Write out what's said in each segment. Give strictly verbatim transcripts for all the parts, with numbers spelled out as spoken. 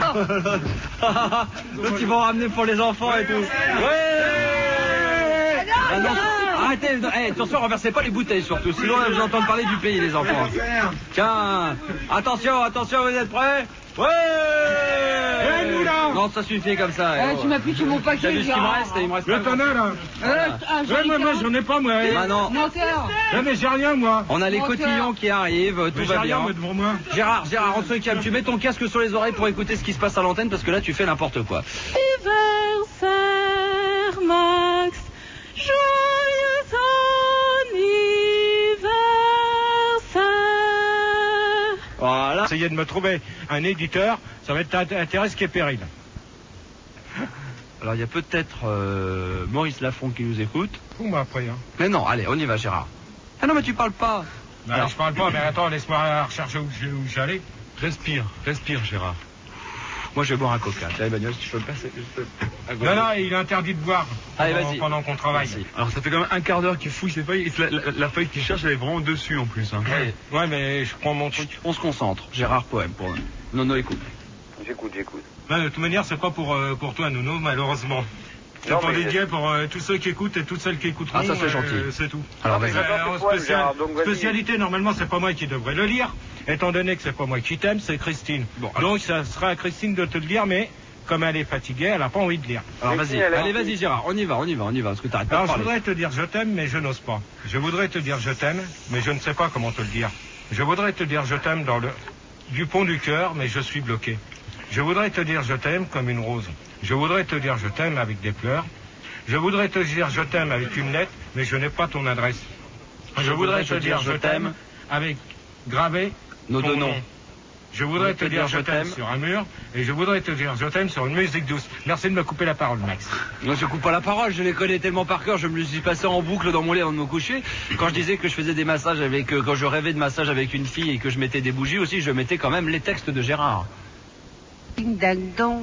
L'autre, ils vont ramener pour les enfants et tout. Ouais. Ah non, arrêtez, hey, attention, renversez pas les bouteilles surtout, sinon on va entendre parler du pays, les enfants. Tiens, attention, attention, vous êtes prêts? Ouais. Non, ça suffit comme ça. Eh, tu m'as piqué mon paquet. T'as vu ce qu'il me reste? Il me reste Le tonneau là. Euh, ah, Ouais, moi, moi j'en ai pas moi. Ah non. Menteur. Ouais, mais j'ai rien moi. On a les Menteur. cotillons qui arrivent, tout Mais j'ai va rien bien. moi devant moi. Gérard, Gérard, on se calme. Tu mets ton casque sur les oreilles pour écouter ce qui se passe à l'antenne parce que là tu fais n'importe quoi. Anniversaire, Max. Joyeux anniversaire. Voilà. Essayez de me trouver un éditeur, ça va être un Thérèse qui est péril. Alors il y a peut-être euh, Maurice Lafont qui nous écoute. Pour moi après. Hein. Mais non, allez, on y va Gérard. Ah non mais tu parles pas. Bah, Alors. je parle pas, mais attends, laisse-moi rechercher où je- où j'allais. Respire, respire Gérard. Moi je vais boire un coca. Tiens Emmanuel, si tu peux me passer. je peux- Non, non, il est interdit de boire Allez, pendant, vas-y. pendant qu'on travaille. Merci. Alors ça fait quand même un quart d'heure qu'il fouille ses feuilles et la, la- la feuille qu'il cherche elle est vraiment dessus en plus. Hein. Allez, Ouais, mais je prends mon truc. on se concentre. Gérard Poème pour nous. Non, non, écoute. J'écoute, j'écoute. Bah, de toute manière, c'est pas pour, euh, pour toi, Nouno, malheureusement. C'est Non, pour mais- dédié pour euh, tous ceux qui écoutent et toutes celles qui écouteront. Ah, ça, c'est euh, gentil. C'est tout. Alors, mais vas-y. j'attends Euh, tes en poils, spécial- Gérard, donc vas-y. spécialité, normalement, c'est pas moi qui devrais le lire, étant donné que c'est pas moi qui t'aime, c'est Christine. Bon, alors- Donc, ça sera à Christine de te le dire, mais comme elle est fatiguée, elle a pas envie de lire. Alors Mais vas-y, si, elle est allez gentille. vas-y Gérard, on y va, on y va, on y va, parce que t'arrêtes pas de Alors, je parler. voudrais te dire je t'aime, mais je n'ose pas. Je voudrais te dire je t'aime, mais je ne sais pas comment te le dire. Je voudrais te dire je t'aime dans le du pont du cœur, mais je suis bloqué. Je voudrais te dire je t'aime comme une rose. Je voudrais te dire je t'aime avec des pleurs. Je voudrais te dire je t'aime avec une lettre, mais je n'ai pas ton adresse. Je voudrais te dire je t'aime avec gravé Nos ton deux noms. nom. Je voudrais te dire je t'aime sur un mur, et je voudrais te dire je t'aime sur une musique douce. Merci de me couper la parole, Max. Non, je coupe pas la parole, je les connais tellement par cœur, je me les suis passé en boucle dans mon lit avant de me coucher. Quand je disais que je faisais des massages avec, euh, quand je rêvais de massages avec une fille et que je mettais des bougies aussi, je mettais quand même les textes de Gérard. Ding dang dong.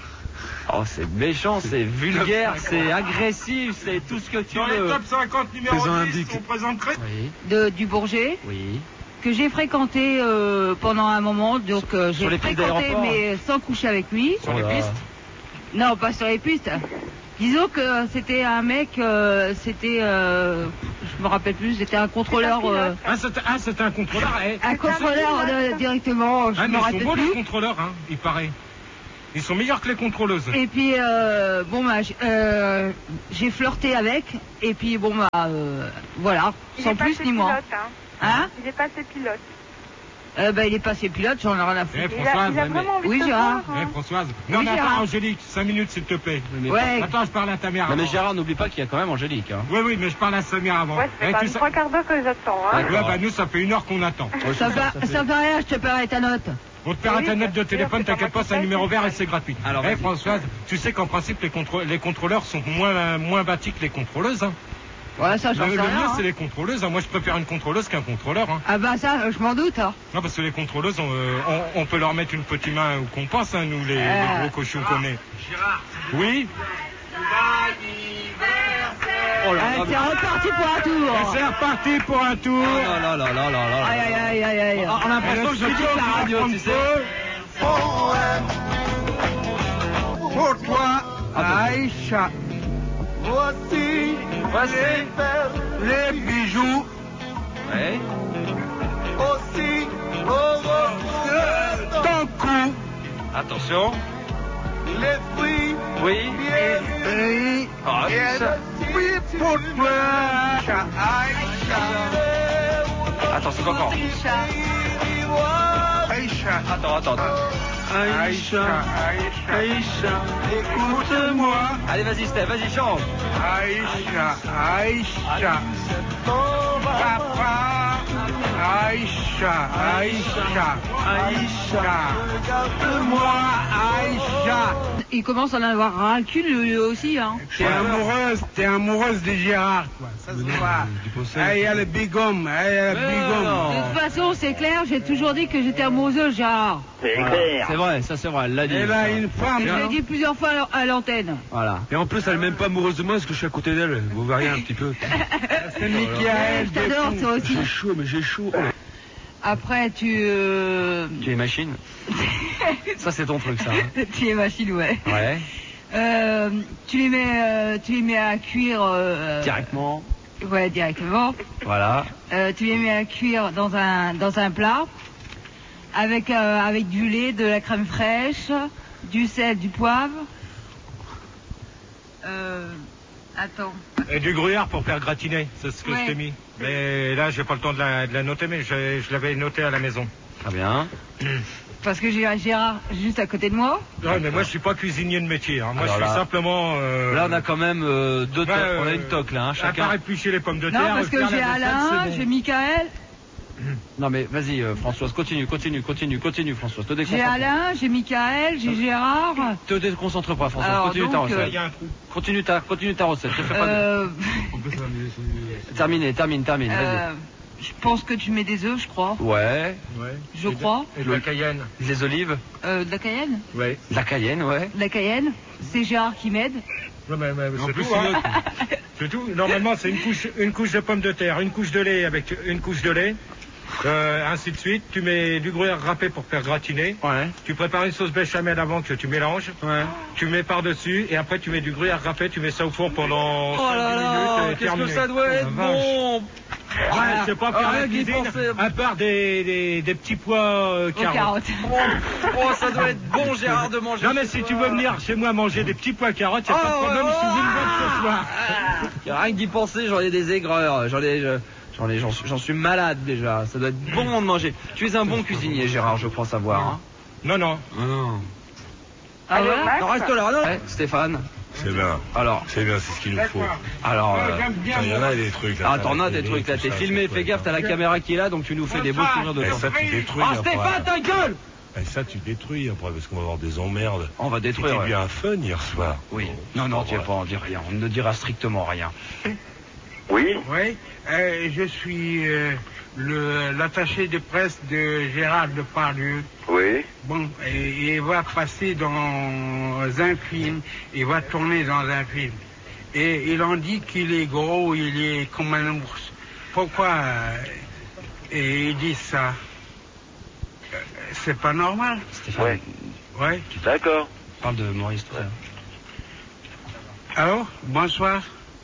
Oh, c'est méchant, c'est vulgaire, c'est agressif, c'est tout ce que tu Dans les veux. top cinquante numéro Faisons un dix, bic. on présenterait... Oui, De, du Bourget, oui. que j'ai fréquenté euh, pendant un moment, donc euh, Sur j'ai les pistes fréquenté d'aéroport. mais sans coucher avec lui. Sur Oh les là. pistes. Non, pas sur les pistes. Disons que c'était un mec, euh, c'était, euh, je me rappelle plus, c'était un contrôleur, euh, Ah, c'est ah, c'est un contrôleur. Eh. un contrôleur euh, directement, je Ah, me mais ils sont rappelle beaux les plus. contrôleurs, hein, il paraît. Ils sont meilleurs que les contrôleuses. Et puis euh, bon bah j'- euh, j'ai flirté avec, et puis bon bah euh, voilà, Il sans est plus passé ni moins. pilote, hein. Hein Il est passé pilote. euh, Bah il est passé pilote, j'en ai rien à foutre. Eh, Il a, Françoise, il a ouais, mais- vraiment envie Oui, de te Gérard. voir, Eh, hein. Françoise. Non, Oui, mais attends, Gérard. Angélique, cinq minutes, s'il te plaît. Mais, Ouais. Attends, je parle à ta mère Non mais avant. Gérard, n'oublie pas qu'il y a quand même Angélique. Hein. Oui, oui, mais je parle à Samir avant. Ouais, ça Eh, fait tu pas sais- trois quarts d'heure que j'attends, hein. D'accord. Ouais, bah nous, ça fait une heure qu'on attend. Ça fait, ça fait rien, je te paierai ta note. On te paiera Oui, ta note de bien sûr, téléphone, c'est pas t'inquiète moi pas, qui c'est un paye, numéro c'est vert ça. et c'est gratuit. Alors, Eh, vas-y. Françoise, tu sais qu'en principe, les, contrô- les contrôleurs sont moins, moins bâtis que les contrôleuses. Hein. Ouais, ça Le, j'en le sais mieux, rien. c'est hein. les contrôleuses. hein. Moi, je préfère une contrôleuse qu'un contrôleur. Hein. Ah bah ça, euh, je m'en doute. Hein. Non, parce que les contrôleuses, on, euh, on, on peut leur mettre une petite main où qu'on pense, hein, nous, les, les Euh. gros cochons qu'on est. Oui. Oh là Ah, là, c'est reparti pour un Et tour. c'est reparti pour un tour. Oh là là là là là là là. Aïe aïe aïe aïe aïe. On a l'impression que je quitte la radio, tu sais. Pour toi, Aïcha. voici Voici. les bijoux. Ouais. Aussi heureux ton cou. Attention. Les fruits Oui. et Aïcha. pour toi. Attends, c'est pas encore. Aïcha, Attends, attends, attends. Aïcha, Aïcha, écoute-moi. Allez, vas-y, Steph, vas-y, chante. Aïcha, Aïcha, papa, Aïcha, Aïcha, Aïcha, regarde-moi, Aïcha. Il commence à en avoir ras le cul lui aussi. Hein. T'es amoureuse, t'es amoureuse de Gérard, quoi. Ça se voit. Ah, il y a le big homme, ah, il y a le Mais big non. homme. De toute façon, c'est clair, j'ai toujours dit que j'étais amoureuse de Gérard. C'est vrai, ça c'est vrai, elle l'a dit. Et là, une femme. Je l'ai dit plusieurs fois à l'antenne. Voilà. Et en plus elle est même pas amoureuse de moi parce que je suis à côté d'elle. Vous voyez un petit peu. C'est Michael. Je t'adore, toi aussi. J'ai chaud, mais j'ai chaud. Oh. Après, tu... Euh... Tu es machine. Ça, c'est ton truc, ça. Hein. Tu es machine, ouais. Ouais. Euh, tu les mets, euh, tu les mets à cuire. Euh, Directement. Ouais, directement. Voilà. Euh, tu les mets à cuire dans un dans un plat avec euh, avec du lait, de la crème fraîche, du sel, du poivre. Euh, attends. Et du gruyère pour faire gratiner, c'est ce que Ouais. je t'ai mis. Mais là, j'ai pas le temps de la, de la noter, mais je, je l'avais noté à la maison. Très bien. Parce que j'ai Gérard juste à côté de moi. Ouais, mais moi, je suis pas cuisinier de métier. Hein. Moi, Alors je suis là- simplement. Euh... Là, on a quand même euh, deux Ouais, tocs. euh, On a une toque, là, hein, À chacun. part éplucher les pommes de Non, terre. parce que faire j'ai la vaisselle, Alain, c'est bon. j'ai Michael, Non, mais vas-y, euh, Françoise, continue, continue, continue, continue, Françoise. Te j'ai déconcentre. Alain, j'ai Michael, j'ai Gérard. Te déconcentre pas, Françoise. Alors, continue ta donc, recette. Il y a un trou. Continue ta, continue ta recette. Te fais pas de- Euh, Terminé, termine, termine. euh, je pense que tu mets des œufs, je crois. Vas-y. Ouais. Ouais. Je Et de- crois. Et de la cayenne. Les olives. Euh, de la cayenne. Ouais. La cayenne, ouais. De la cayenne. C'est Gérard qui m'aide. Non, mais, mais En c'est plus, tout. c'est Hein. notre- C'est tout. Normalement, c'est une couche, une couche de pommes de terre, une couche de lait avec une couche de lait. Euh, ainsi de suite. Tu mets du gruyère râpé pour faire gratiner. Ouais. Tu prépares une sauce béchamel avant que tu mélanges. Ouais. Tu mets par-dessus et après tu mets du gruyère râpé. Tu mets ça au four pendant Oh cinq à là dix là, minutes. et qu'est-ce que terminé. ça doit être Oh, la vache. bon. Ouais, c'est pas faire Ah, la rien qu'y cuisine, penser. à part des, des, des petits pois euh, Aux carottes. carottes. Oh, oh, ça doit être bon, Gérard, de manger. Non mais si tu veux venir chez moi manger des petits pois carottes, y a Oh, pas de problème, ouais, je suis oh, une bonne ce soir. Ah, rien que d'y penser, j'en ai des aigreurs. J'en ai, je- j'en ai, j'en suis, j'en suis malade déjà. Ça doit être bon de manger. Tu es un bon cuisinier, Gérard, je crois savoir. Hein. Non, non. Ah Allô, ouais Max Non, reste là, non. Ouais, Stéphane. C'est bien, Alors, c'est bien, c'est ce qu'il nous faut. alors. euh, J'aime bien. Il y en a des trucs là. Ah, t'en as des trucs là, t'es filmé, fais gaffe, t'as la caméra qui est là, donc tu nous fais des beaux souvenirs de Et temps. ça, tu détruis. Ah, après. Stéphane, ta gueule! Et ça, tu détruis après, parce qu'on va avoir des emmerdes. On va C'était détruire. ouais. bien un fun hier soir. Oui. Non, non, tu vas pas en dire rien. On ne dira strictement rien. Oui, Oui, euh, je suis euh, le- l'attaché de presse de Gérard Depardieu. oui. Bon, et, et il va passer dans un film, il va tourner dans un film. Et il en dit qu'il est gros, il est comme un ours. Pourquoi euh, et ils disent ça? Euh, C'est pas normal. Stéphane, Ouais. Ouais. D'accord. parle de Maurice Touré. Alors, bonsoir.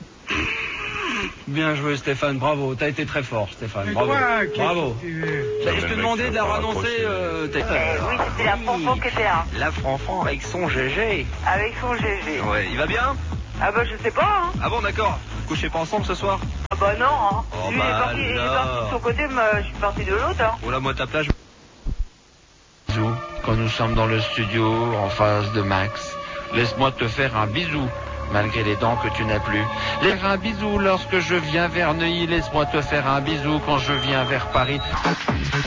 Bien joué, Stéphane, bravo. T'as été très fort, Stéphane. Bravo. Quoi, qu'est-ce Bravo. que tu veux? Je mais te mec, demandais de la faut pas renoncer, raccrocher. euh, t'es- Oui, c'était la Fanfan qui était là, La Franfran avec son G G. avec son G G. Ouais, il va bien? Ah bah je sais pas, hein. Ah bon, d'accord. Vous couchez pas ensemble ce soir? Ah bah non, hein. Oh, Lui, il, bah est parti, il est alors. parti de son côté, moi je suis parti de l'autre, hein. Oh là, moi, ta plage. Bisous, quand nous sommes dans le studio en face de Max. Laisse-moi te faire un bisou, malgré les dents que tu n'as plus. Laisse un bisou lorsque je viens vers Neuilly. Laisse-moi te faire un bisou quand je viens vers Paris.